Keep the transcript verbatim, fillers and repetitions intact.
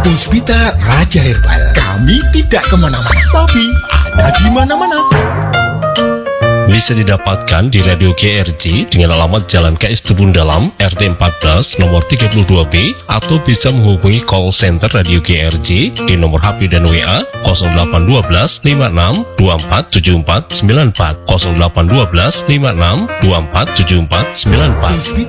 Puspita Raja Herbal. Kami tidak kemana-mana, tapi ada di mana-mana. Bisa didapatkan di Radio G R J dengan alamat Jalan K S Tubun Dalam, R T empat belas, nomor tiga puluh dua B, atau bisa menghubungi call center Radio G R J di nomor H P dan W A nol delapan satu dua lima enam dua empat tujuh empat sembilan empat nol delapan satu dua lima enam dua empat tujuh empat sembilan empat.